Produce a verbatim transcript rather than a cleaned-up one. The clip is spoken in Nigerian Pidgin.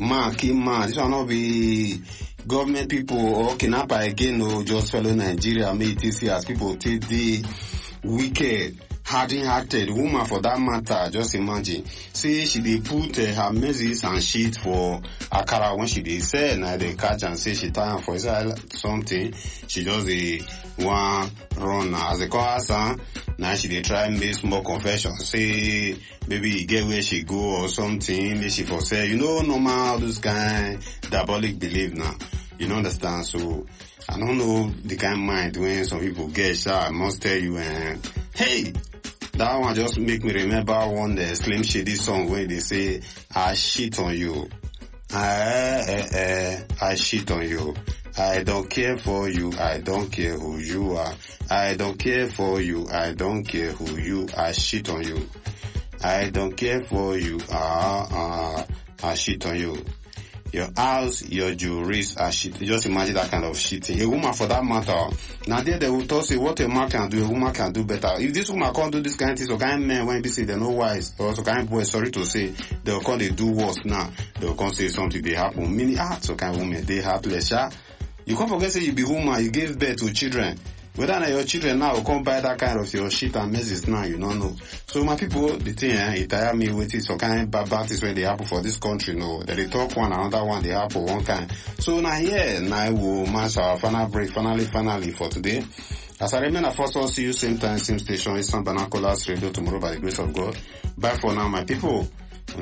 man kill man. This will not be government people or kidnapper again, or just fellow Nigeria, may it see as people take the wicked, hardened-hearted woman for that matter. Just imagine. See, she dey put uh, her maize and shit for akara when she dey sell, now they catch and say she time for something. She just dey one run as they call her son. Now she dey try make small confession, say maybe he get where she go or something, maybe she for say, you know, normal all those kind diabolic belief now. You don't understand? So I don't know the kind of mind when some people get shot. I must tell you, and uh, hey, that one just make me remember one the Slim Shady song when they say, I shit on you. I, I, I, I shit on you. I don't care for you. I don't care who you are. I don't care for you. I don't care who you are. I shit on you. I don't care for you. Ah, ah, I shit on you. Your house, your jewelries are shit. Just imagine that kind of shitting. A woman for that matter. Now there they will talk say what a man can do, a woman can do better. If this woman can't do this kind of thing, so kind of men when they say they're not wise, or so kind of boys, sorry to say, they'll come they do worse now. They'll come say something they happen. Many ah, so kind of women, they heartless, yeah? You can't forget say you be woman, you gave birth to children. Whether or your children now will come buy that kind of your shit and messes now, you don't know. So my people, the thing, eh, it tire me with it, so kind of bad bad things when they happen for this country, no. That they talk one, another one, they happen one kind. So now here, now we'll match our final break, finally, finally for today. As I remain, I first all see you same time, same station, it's some Banacolas Radio tomorrow by the grace of God. Bye for now, my people.